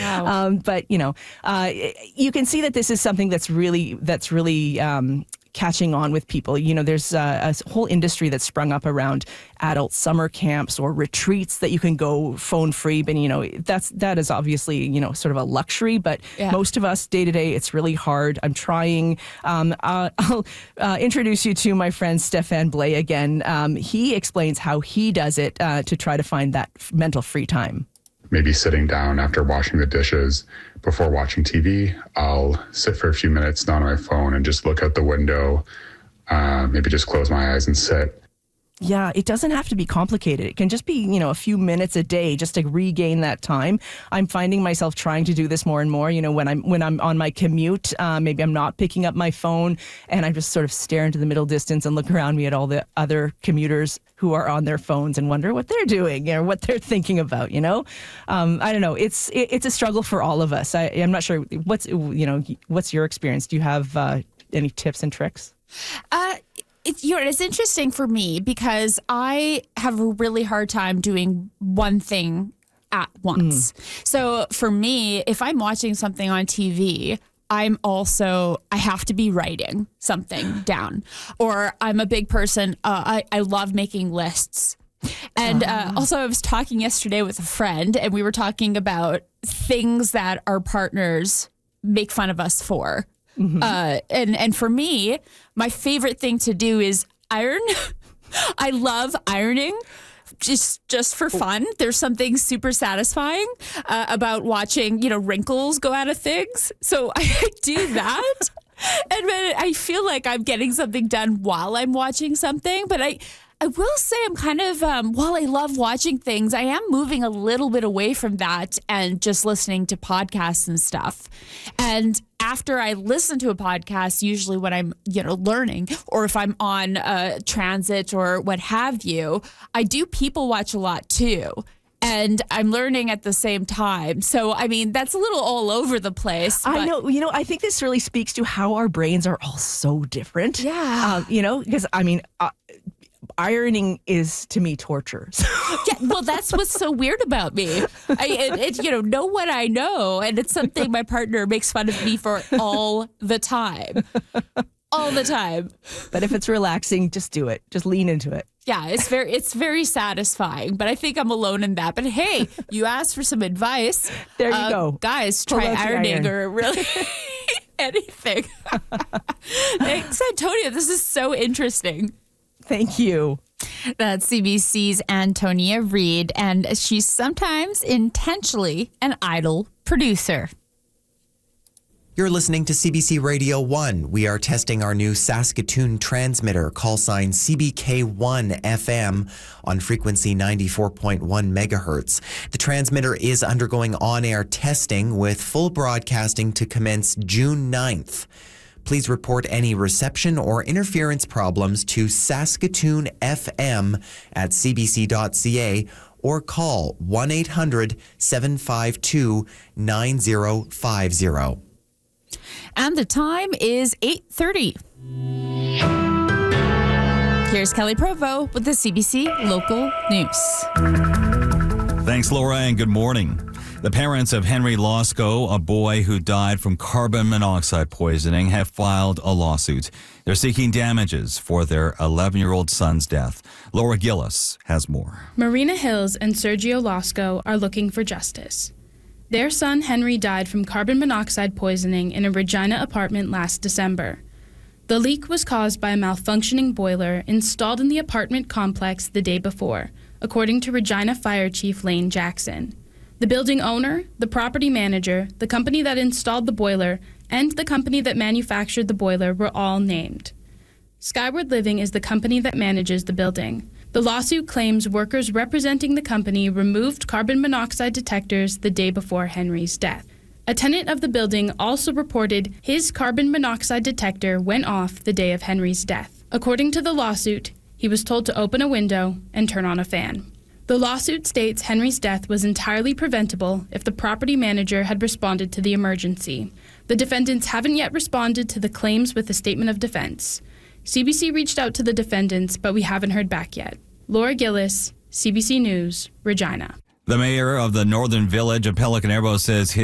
Wow. But, you can see that this is something that's really catching on with people. There's a whole industry that's sprung up around adult summer camps or retreats that you can go phone free. But, that is obviously, sort of a luxury. But most of us day to day, it's really hard. I'm trying. I'll introduce you to my friend Stefan Blay again. He explains how he does it to try to find that mental free time. Maybe sitting down after washing the dishes. Before watching TV, I'll sit for a few minutes down on my phone and just look out the window, maybe just close my eyes and sit. Yeah, it doesn't have to be complicated. It can just be, a few minutes a day just to regain that time. I'm finding myself trying to do this more and more. When I'm on my commute, maybe I'm not picking up my phone and I just sort of stare into the middle distance and look around me at all the other commuters who are on their phones and wonder what they're doing or what they're thinking about. I don't know. It's a struggle for all of us. I'm not sure what's your experience. Do you have any tips and tricks? It's interesting for me because I have a really hard time doing one thing at once. So for me, if I'm watching something on TV, I have to be writing something down. Or I'm a big person. I love making lists. And also I was talking yesterday with a friend and we were talking about things that our partners make fun of us for. Mm-hmm. And for me, my favorite thing to do is iron. I love ironing just for fun. There's something super satisfying about watching, wrinkles go out of things. So I do that. And then I feel like I'm getting something done while I'm watching something. But I will say I'm kind of, while I love watching things, I am moving a little bit away from that and just listening to podcasts and stuff. And after I listen to a podcast, usually when I'm, learning or if I'm on transit or what have you, I do people watch a lot too. And I'm learning at the same time. So, that's a little all over the place. I know. I think this really speaks to how our brains are all so different. Yeah. Because, ironing is to me torture. Yeah, well, that's what's so weird about me. Know what I know, and it's something my partner makes fun of me for all the time. All the time. But if it's relaxing, just do it. Just lean into it. Yeah, it's very satisfying, but I think I'm alone in that. But hey, you asked for some advice. There you go. Guys, try ironing or really anything. Thanks, Antonia. This is so interesting. Thank you. That's CBC's Antonia Reid, and she's sometimes intentionally an idle producer. You're listening to CBC Radio 1. We are testing our new Saskatoon transmitter, call sign CBK1 FM on frequency 94.1 megahertz. The transmitter is undergoing on-air testing with full broadcasting to commence June 9th. Please report any reception or interference problems to Saskatoon FM at cbc.ca or call 1-800-752-9050. And the time is 8:30. Here's Kelly Provo with the CBC Local News. Thanks, Laura, and good morning. The parents of Henry Losco, a boy who died from carbon monoxide poisoning, have filed a lawsuit. They're seeking damages for their 11-year-old son's death. Laura Gillis has more. Marina Hills and Sergio Losco are looking for justice. Their son Henry died from carbon monoxide poisoning in a Regina apartment last December. The leak was caused by a malfunctioning boiler installed in the apartment complex the day before, according to Regina Fire Chief Lane Jackson. The building owner, the property manager, the company that installed the boiler, and the company that manufactured the boiler were all named. Skyward Living is the company that manages the building. The lawsuit claims workers representing the company removed carbon monoxide detectors the day before Henry's death. A tenant of the building also reported his carbon monoxide detector went off the day of Henry's death. According to the lawsuit, he was told to open a window and turn on a fan. The lawsuit states Henry's death was entirely preventable if the property manager had responded to the emergency. The defendants haven't yet responded to the claims with a statement of defense. CBC reached out to the defendants, but we haven't heard back yet. Laura Gillis, CBC News, Regina. The mayor of the northern village of Pelican Arbow says his